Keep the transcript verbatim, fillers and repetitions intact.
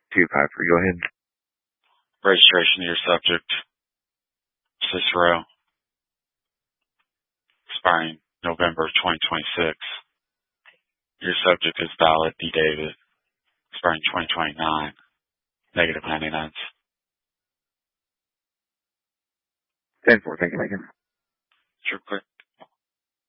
two Piper, go ahead. Registration of your subject, Cicero, expiring November twenty twenty-six. Your subject is valid, D. David, expiring twenty twenty-nine, negative ninety-nine. ten four, thank you, Lincoln. Sure, clear.